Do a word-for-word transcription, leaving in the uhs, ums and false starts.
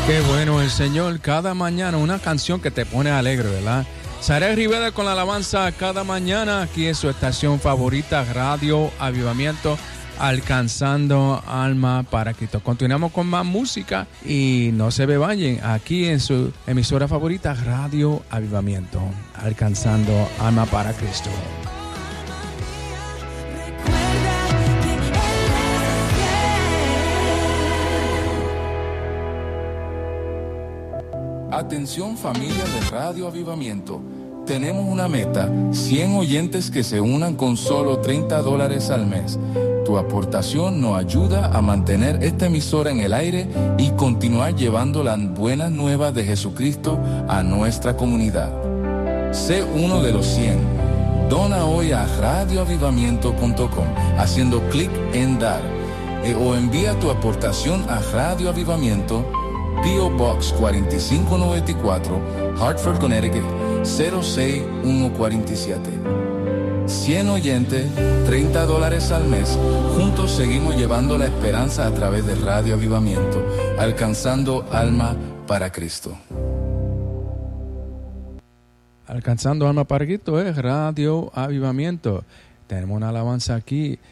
Qué bueno el Señor, cada mañana una canción que te pone alegre, ¿verdad? Saré Rivera con la alabanza cada mañana, aquí en su estación favorita, Radio Avivamiento, alcanzando alma para Cristo. Continuamos con más música y no se me vayan, aquí en su emisora favorita, Radio Avivamiento, alcanzando alma para Cristo. Atención familia de Radio Avivamiento, tenemos una meta, cien oyentes que se unan con solo treinta dólares al mes. Tu aportación nos ayuda a mantener esta emisora en el aire y continuar llevando las buenas nuevas de Jesucristo a nuestra comunidad. Sé uno de los cien. Dona hoy a radio avivamiento punto com haciendo clic en dar eh, o envía tu aportación a Radio Avivamiento, P O Box cuatro cinco nueve cuatro, Hartford, Connecticut cero seis uno cuatro siete. cien oyentes, treinta dólares al mes. Juntos seguimos llevando la esperanza a través de Radio Avivamiento, alcanzando alma para Cristo. Alcanzando alma para Cristo es Radio Avivamiento. Tenemos una alabanza aquí